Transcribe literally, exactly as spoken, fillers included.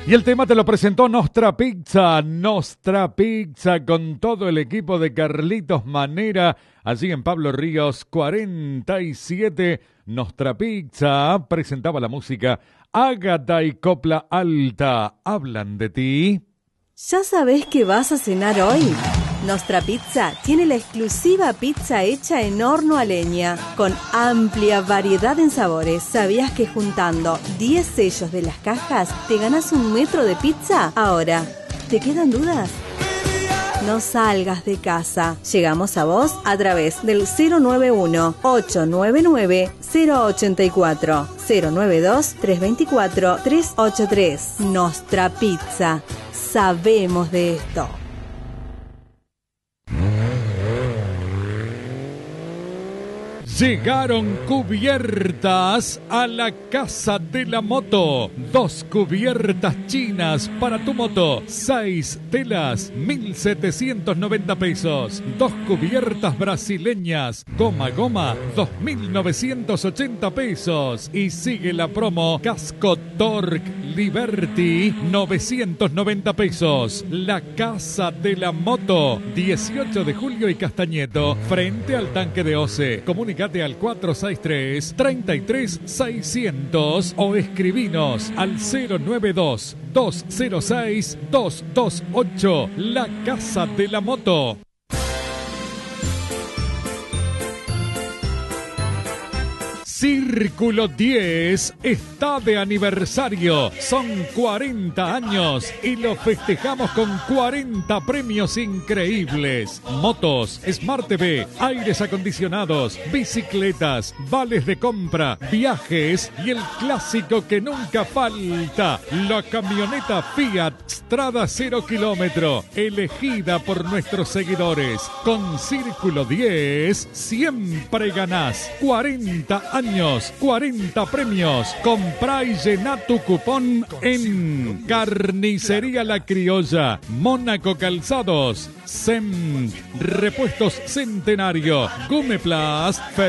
Y el tema te lo presentó Nostra Pizza, Nostra Pizza con todo el equipo de Carlitos Manera, allí en Pablo Ríos cuarenta y siete. Nostra Pizza presentaba la música Ágata y Copla Alta. ¿Hablan de ti? ¿Ya sabés qué vas a cenar hoy? Nostra Pizza tiene la exclusiva pizza hecha en horno a leña, con amplia variedad en sabores. ¿Sabías que juntando diez sellos de las cajas te ganás un metro de pizza? Ahora, ¿te quedan dudas? No salgas de casa. Llegamos a vos a través del cero nueve uno, ocho nueve nueve, cero ocho cuatro, cero nueve dos, tres dos cuatro, tres ocho tres. Nostra Pizza. Sabemos de esto. Llegaron cubiertas a la Casa de la Moto. Dos cubiertas chinas para tu moto. Seis telas, mil setecientos noventa pesos. Dos cubiertas brasileñas, goma goma, dos mil novecientos ochenta pesos. Y sigue la promo Casco Torque Liberty, novecientos noventa pesos. La Casa de la Moto, dieciocho de julio y Castañeto, frente al tanque de Oce. Comunica al cuatro seis tres, tres tres seiscientos o escribinos al cero nueve dos, dos cero seis, dos dos ocho. La Casa de la Moto. Círculo diez está de aniversario. Son cuarenta años y lo festejamos con cuarenta premios increíbles. Motos, Smart T V, aires acondicionados, bicicletas, vales de compra, viajes y el clásico que nunca falta, la camioneta Fiat Strada cero kilómetro, elegida por nuestros seguidores. Con Círculo diez siempre ganás. cuarenta años. cuarenta premios. Comprá y llená tu cupón en Carnicería La Criolla, Mónaco Calzados, S E M, Repuestos Centenario, Gumeplast,